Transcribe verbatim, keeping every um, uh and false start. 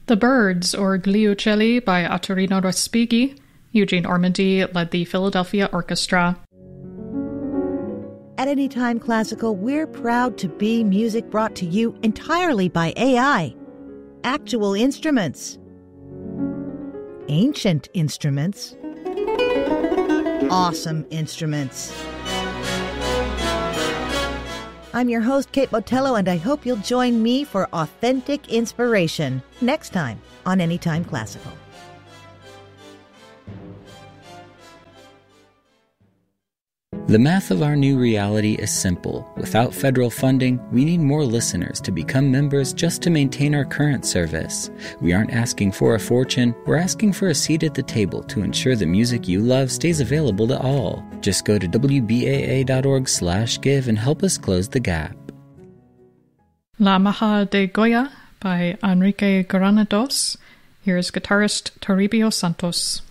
The Birds, or Gliucelli by Ottorino Respighi. Eugene Ormandy led the Philadelphia Orchestra. At Anytime Classical, we're proud to be music brought to you entirely by A I. Actual instruments. Ancient instruments. Awesome instruments. I'm your host, Kate Botello, and I hope you'll join me for authentic inspiration next time on Anytime Classical. The math of our new reality is simple. Without federal funding, we need more listeners to become members just to maintain our current service. We aren't asking for a fortune, we're asking for a seat at the table to ensure the music you love stays available to all. Just go to W B A A dot org slash give and help us close the gap. La Maja de Goya by Enrique Granados. Here's guitarist Toribio Santos.